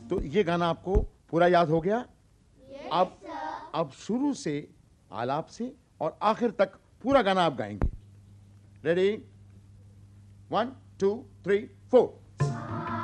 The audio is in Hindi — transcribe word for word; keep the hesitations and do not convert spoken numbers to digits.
तो ये गाना आपको पूरा याद हो गया? Yes, अब sir. अब शुरू से आलाप से और आखिर तक पूरा गाना आप गाएंगे। Ready? One two three four.